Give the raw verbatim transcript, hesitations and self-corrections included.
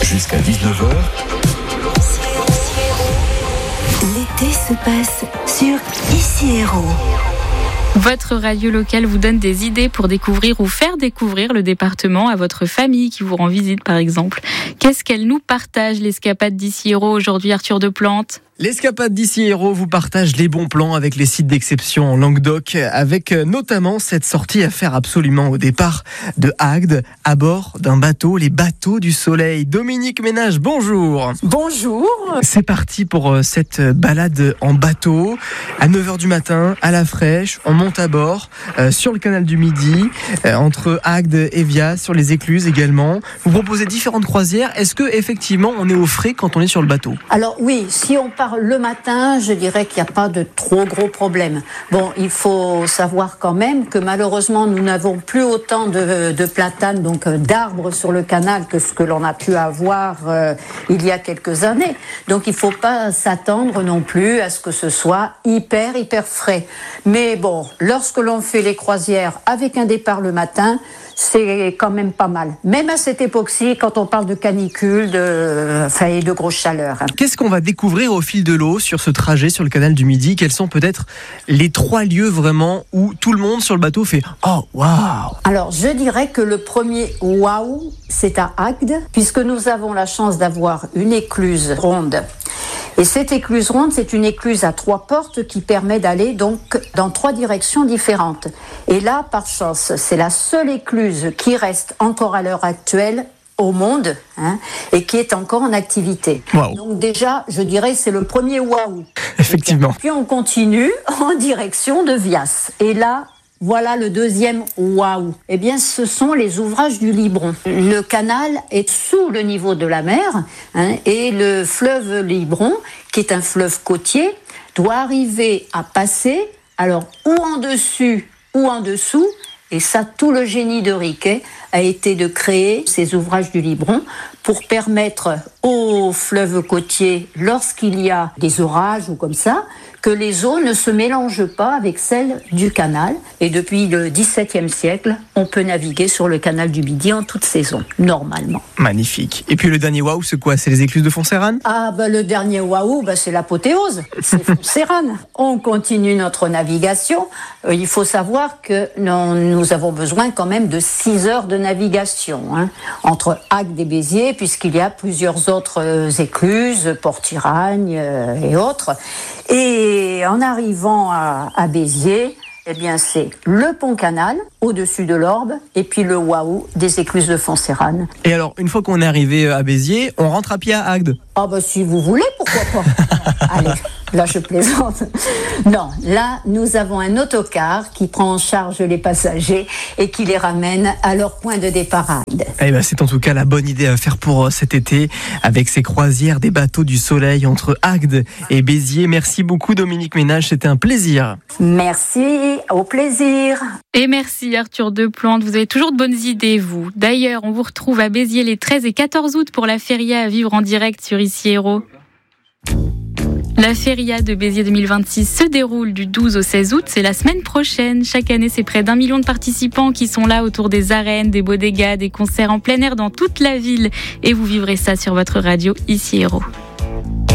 Jusqu'à dix-neuf heures. L'été se passe sur Ici Héros. Votre radio locale vous donne des idées pour découvrir ou faire découvrir le département à votre famille qui vous rend visite par exemple. Qu'est-ce qu'elle nous partage, l'escapade d'Ici Héros aujourd'hui, Arthur Deplante ? L'escapade d'Ici Héros vous partage les bons plans avec les sites d'exception en Languedoc, avec notamment cette sortie à faire absolument au départ de Agde, à bord d'un bateau, les bateaux du soleil. Dominique Ménage, bonjour. Bonjour. C'est parti pour cette balade en bateau. À neuf heures du matin, à la fraîche, on monte à bord, euh, sur le canal du Midi, euh, entre Agde et Vias, sur les écluses également. Vous proposez différentes croisières. Est-ce que effectivement on est au frais quand on est sur le bateau ? Alors oui, si on part le matin, je dirais qu'il n'y a pas de trop gros problèmes. Bon, il faut savoir quand même que malheureusement, nous n'avons plus autant de, de platanes, donc d'arbres sur le canal que ce que l'on a pu avoir euh, il y a quelques années. Donc il ne faut pas s'attendre non plus à ce que ce soit hyper, hyper frais. Mais bon, lorsque l'on fait les croisières avec un départ le matin, c'est quand même pas mal. Même à cette époque-ci, quand on parle de canicule, de, enfin, et de grosse chaleur. Qu'est-ce qu'on va découvrir au fil de l'eau sur ce trajet sur le canal du Midi ? Quels sont peut-être les trois lieux vraiment où tout le monde sur le bateau fait « Oh, waouh !» Alors, je dirais que le premier « waouh », c'est à Agde, puisque nous avons la chance d'avoir une écluse ronde. Et cette écluse ronde, c'est une écluse à trois portes qui permet d'aller donc dans trois directions différentes. Et là, par chance, c'est la seule écluse qui reste encore à l'heure actuelle au monde, hein, et qui est encore en activité. Wow. Donc déjà, je dirais, c'est le premier waouh. Effectivement. Puis on continue en direction de Vias. Et là, voilà le deuxième waouh. Eh bien, ce sont les ouvrages du Libron. Le canal est sous le niveau de la mer, hein, et le fleuve Libron, qui est un fleuve côtier, doit arriver à passer, alors ou en dessus ou en dessous. Et ça, tout le génie de Riquet a été de créer ces ouvrages du Libron pour permettre au fleuve côtier, lorsqu'il y a des orages ou comme ça, que les eaux ne se mélangent pas avec celles du canal. Et depuis le dix-septième siècle, on peut naviguer sur le canal du Midi en toute saison, normalement. Magnifique. Et puis le dernier waouh, c'est quoi ? C'est les écluses de Fontserrane ? Ah, bah, le dernier waouh, bah, c'est l'apothéose. C'est Fontserrane. On continue notre navigation. Euh, il faut savoir que non, nous avons besoin quand même de six heures de navigation, hein, entre Agde et Béziers, puisqu'il y a plusieurs autres euh, écluses, Port-Iragne euh, et autres. Et en arrivant à, à Béziers, eh bien, c'est le pont-canal au-dessus de l'Orbe et puis le waouh des écluses de Fontserrane. Et alors, une fois qu'on est arrivé à Béziers, on rentre à pied à Agde ? Ah bah si vous voulez, pourquoi pas. Allez, là je plaisante. Non, là nous avons un autocar qui prend en charge les passagers et qui les ramène à leur point de départ à Agde. Eh ben, c'est en tout cas la bonne idée à faire pour cet été, avec ces croisières des bateaux du soleil entre Agde et Béziers. Merci beaucoup Dominique Ménage, c'était un plaisir. Merci, au plaisir. Et merci Arthur Deplante, vous avez toujours de bonnes idées vous. D'ailleurs, on vous retrouve à Béziers les treize et quatorze août pour la feria à vivre en direct sur Ici Héros. La feria de Béziers deux mille vingt-six se déroule du douze au seize août, c'est la semaine prochaine. Chaque année, c'est près d'un million de participants qui sont là autour des arènes, des bodegas, des concerts en plein air dans toute la ville. Et vous vivrez ça sur votre radio Ici Héros.